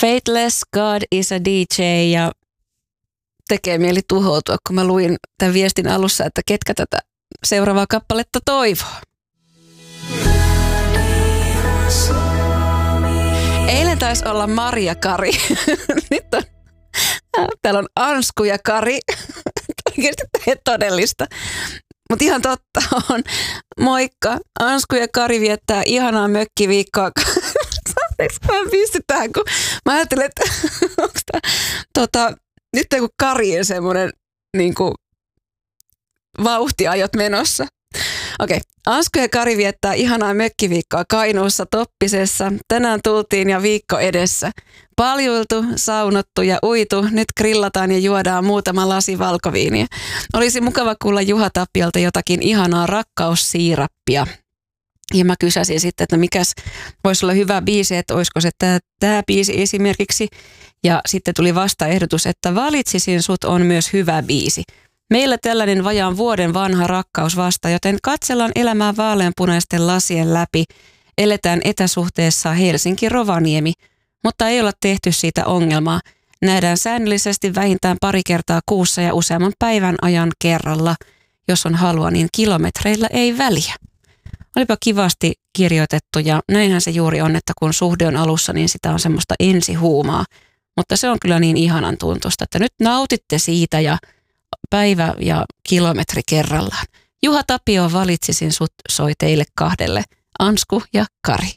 Faithless, God is a DJ ja tekee mieli tuhoutua, kun mä luin tämän viestin alussa, että ketkä tätä seuraavaa kappaletta toivoo. Eilen taisi olla Maria Kari. Nyt on, täällä on Ansku ja Kari. Oikeasti todellista. Mutta ihan totta on. Moikka. Ansku ja Kari viettää ihanaa mökkiviikkoa. Mä pystyn tähän, kun mä ajattelin, että onko tämä nyt joku Karien semmoinen niinku vauhtiajot menossa. Okei. Ansku ja Kari viettää ihanaa mökkiviikkoa Kainuussa Toppisessa. Tänään tultiin ja viikko edessä. Paljuiltu, saunottu ja uitu. Nyt grillataan ja juodaan muutama lasi valkoviiniä. Olisi mukava kuulla Juha Tapiolta jotakin ihanaa rakkaussiirappia. Ja mä kysäsin sitten, että mikäs voisi olla hyvä biisi, että olisiko se tämä biisi esimerkiksi. Ja sitten tuli vastaehdotus, että Valitsisin sut on myös hyvä biisi. Meillä tällainen vajaan vuoden vanha rakkaus vasta, joten katsellaan elämää vaaleanpunaisten lasien läpi. Eletään etäsuhteessa Helsinki-Rovaniemi, mutta ei olla tehty siitä ongelmaa. Nähdään säännöllisesti vähintään pari kertaa kuussa ja useamman päivän ajan kerralla. Jos on halua, niin kilometreillä ei väliä. Olipa kivasti kirjoitettu ja näinhän se juuri on, että kun suhde on alussa, niin sitä on semmoista ensihuumaa. Mutta se on kyllä niin ihanan tuntusta, että nyt nautitte siitä ja päivä ja kilometri kerrallaan. Juha Tapio Valitsisin sut soi teille kahdelle, Ansku ja Kari.